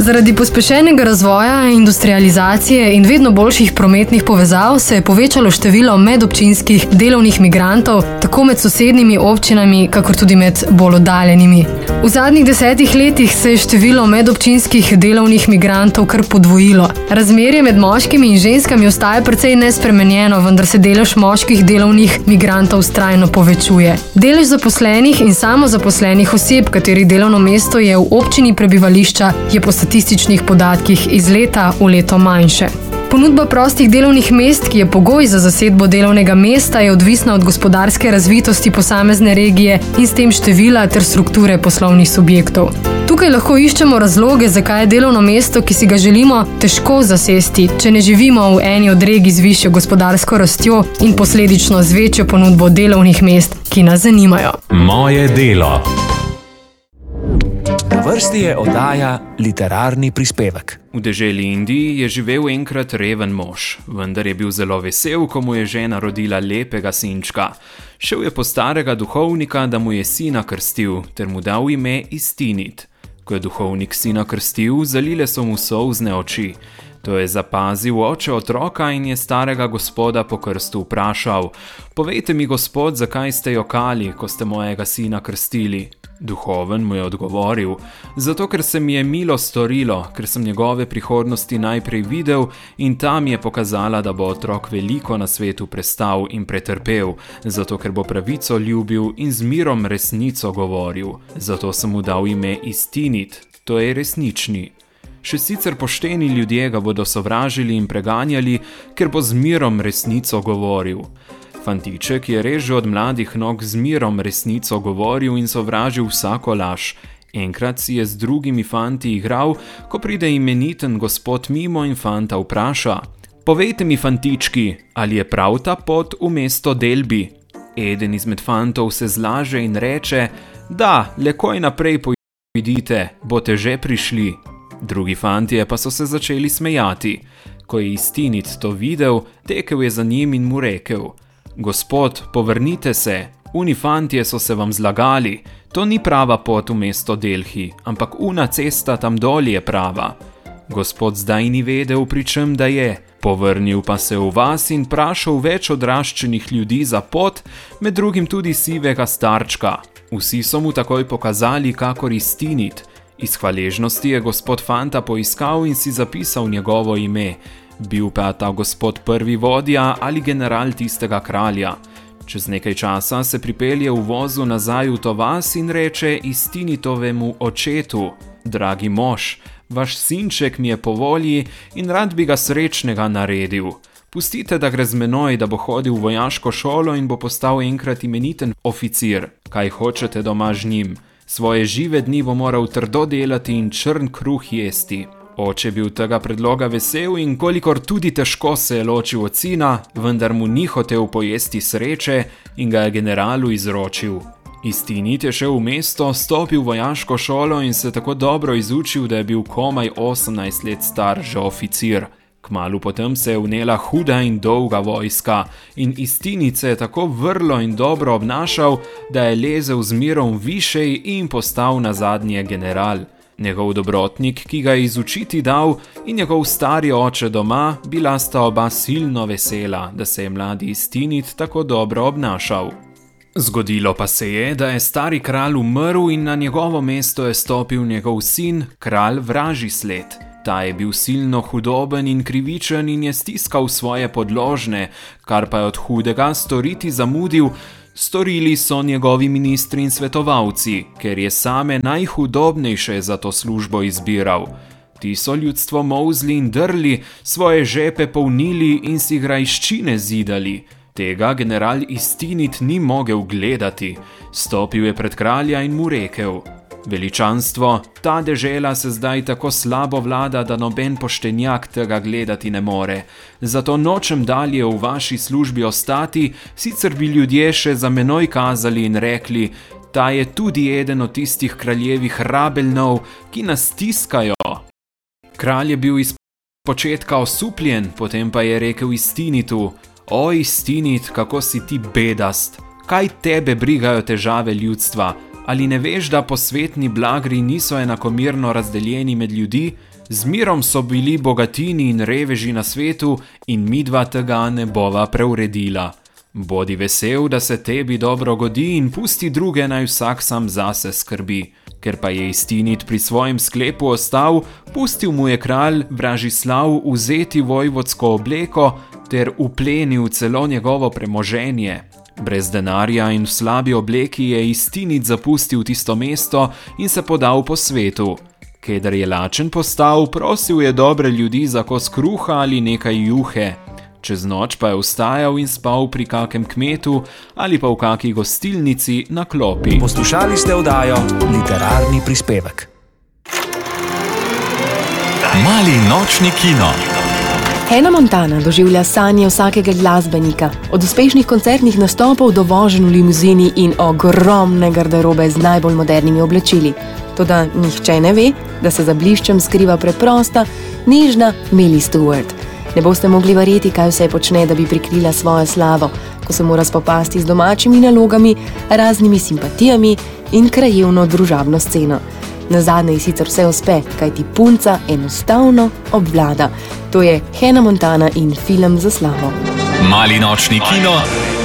Zaradi pospešenega razvoja, industrializacije in vedno boljših prometnih povezav se je povečalo število medobčinskih delovnih migrantov, tako med sosednjimi občinami, kakor tudi med bolj oddaljenimi. V zadnjih 10 letih se je število medobčinskih delovnih migrantov kar podvojilo. Razmerje med moškimi in ženskami ostaja precej nespremenjeno, vendar se delež moških delovnih migrantov vztrajno povečuje. Delež zaposlenih in samozaposlenih oseb, katerih delovno mesto je v občini prebivališča, je po statističnih podatkih iz leta v leto manjše. Ponudba prostih delovnih mest, ki je pogoj za zasedbo delovnega mesta, je odvisna od gospodarske razvitosti posamezne regije in s tem števila ter strukture poslovnih subjektov. Tukaj lahko iščemo razloge, zakaj je delovno mesto, ki si ga želimo, težko zasesti, če ne živimo v eni od regij z višjo gospodarsko rastjo in posledično z večjo ponudbo delovnih mest, ki nas zanimajo. Moje delo. Na vrsti je oddaja Literarni prispevek. V deželi Indiji je živel enkrat reven mož, vendar je bil zelo vesel, ko mu je žena rodila lepega sinčka. Šel je po starega duhovnika, da mu je sina krstil, ter mu dal ime Istinit. Ko je duhovnik sina krstil, zalile so mu solzne oči. To je zapazil oče otroka in je starega gospoda po krstu vprašal: "Povejte mi, gospod, zakaj ste jokali, ko ste mojega sina krstili?" Duhoven mu je odgovoril: "Zato, ker se mi je milo storilo, ker sem njegove prihodnosti najprej videl in ta mi je pokazala, da bo otrok veliko na svetu prestal in pretrpel, zato, ker bo pravico ljubil in z mirom resnico govoril. Zato sem mu dal ime Istinit, to je resnični. Še sicer pošteni ljudje ga bodo sovražili in preganjali, ker bo z mirom resnico govoril." Fantiček je res že od mladih nog z mirom resnico govoril in sovražil vsako laž. Enkrat si je z drugimi fanti igral, ko pride imeniten gospod mimo in fanta vpraša: "Povejte mi, fantički, ali je prav ta pot v mesto Delbi?" Eden izmed fantov se zlaže in reče: "Da, lekoj naprej pojdite, boste že prišli." Drugi fantje pa so se začeli smejati. Ko je Istinit to videl, tekel je za njim in mu rekel: "Gospod, povrnite se, uni fantje so se vam zlagali, to ni prava pot v mesto Delhi, ampak una cesta tam dol je prava." Gospod zdaj ni vedel, pri čem da je. Povrnil pa se v vas in prašal več odraščenih ljudi za pot, med drugim tudi sivega starčka. Vsi so mu takoj pokazali, kakor Istinit. Iz hvaležnosti je gospod fanta poiskal in si zapisal njegovo ime. Bil pa ta gospod prvi vodja ali general tistega kralja. Čez nekaj časa se pripelje v vozu nazaj v to vas in reče Istinitovemu očetu: "Dragi mož, vaš sinček mi je po volji in rad bi ga srečnega naredil. Pustite, da gre z menoj, da bo hodil v vojaško šolo in bo postal enkrat imeniten oficir. Kaj hočete doma z njim? Svoje žive dni bo moral trdo delati in črn kruh jesti." Oče bil tega predloga vesel in kolikor tudi težko se je ločil od sina, vendar mu ni hotel pojesti sreče in ga je generalu izročil. Istinit je šel v mesto, stopil v vojaško šolo in se tako dobro izučil, da je bil komaj 18 let star že oficir. Kmalu potem se je vnela huda in dolga vojska in Istinit se je tako vrlo in dobro obnašal, da je lezel z mirom višej in postal nazadnje general. Njegov dobrotnik, ki ga je izučiti dal, in njegov stari oče doma, bila sta oba silno vesela, da se je mladi Istinit tako dobro obnašal. Zgodilo pa se je, da je stari kralj umrl in na njegovo mesto je stopil njegov sin, kralj Vražisled. Ta je bil silno hudoben in krivičen in je stiskal svoje podložne, kar pa je od hudega storiti zamudil. Storili so njegovi ministri in svetovalci, ker je same najhudobnejše za to službo izbiral. Ti so ljudstvo molzli in drli, svoje žepe polnili in si grajščine zidali. Tega general Istinit ni mogel gledati. Stopil je pred kralja in mu rekel: "Veličanstvo, ta dežela se zdaj tako slabo vlada, da noben poštenjak tega gledati ne more. Zato nočem dalje v vaši službi ostati, sicer bi ljudje še za menoj kazali in rekli: ta je tudi eden od tistih kraljevih rabeljnov, ki nas stiskajo." Kralj je bil iz početka osupljen, potem pa je rekel Istinitu: "O Istinit, kako si ti bedast! Kaj tebe brigajo težave ljudstva? Ali ne veš, da posvetni blagri niso enakomerno razdeljeni med ljudi? Z mirom so bili bogatini in reveži na svetu in midva tega ne bova preuredila. Bodi vesel, da se tebi dobro godi in pusti druge, naj vsak sam zase skrbi. Ker pa je Istinit pri svojem sklepu ostal, pustil mu je kralj Vražislav vzeti vojvodsko obleko ter uplenil celo njegovo premoženje. Brez denarja in v slabi obleki je Istinit zapustil tisto mesto in se podal po svetu. Kedar je lačen postal, prosil je dobre ljudi za kos kruha ali nekaj juhe. Čez noč pa je vstajal in spal pri kakem kmetu ali pa v kaki gostilnici na klopi. Poslušali ste oddajo Literarni prispevek. Mali nočni kino. Hannah Montana doživlja sanje vsakega glasbenika, od uspešnih koncertnih nastopov do voženj v limuzini in ogromne garderobe z najbolj modernimi oblačili. Toda nihče ne ve, da se za bliščem skriva preprosta, nežna Millie Stewart. Ne boste mogli verjeti, kaj vse počne, da bi prikrila svojo slavo, ko se mora spopasti z domačimi nalogami, raznimi simpatijami in krajevno družabno sceno. Nazadnje ji sicer vse uspe, kajti punca enostavno obvlada. To je Hannah Montana in film za slavo. Mali nočni kino